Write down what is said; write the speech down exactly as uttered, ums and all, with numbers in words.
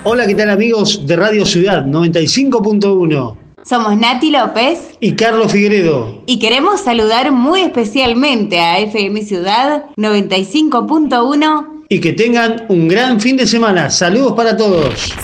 Hola, ¿qué tal amigos de Radio Ciudad noventa y cinco punto uno? Somos Nati López y Carlos Figueredo. Y queremos saludar muy especialmente a F M Ciudad noventa y cinco punto uno. Y que tengan un gran fin de semana. Saludos para todos.